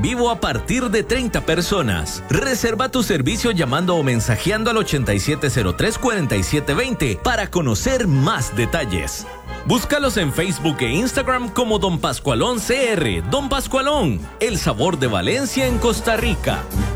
vivo a partir de 30 personas. Reserva tu servicio llamando o mensajeando al 8703-4720 para conocer más detalles. Búscalos en Facebook e Instagram como Don Pascualón CR. Don Pascualón, el sabor de Valencia en Costa Rica.